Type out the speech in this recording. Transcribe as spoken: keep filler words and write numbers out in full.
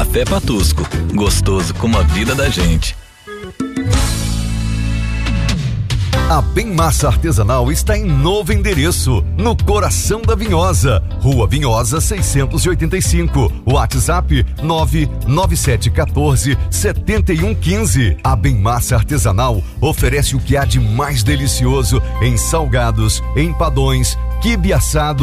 Café Patusco, gostoso como a vida da gente. A Bem Massa Artesanal está em novo endereço, no coração da Vinhosa, Rua Vinhosa seiscentos e oitenta e cinco, WhatsApp nove nove sete um quatro sete um um cinco. A Bem Massa Artesanal oferece o que há de mais delicioso em salgados, empadões, quibe assado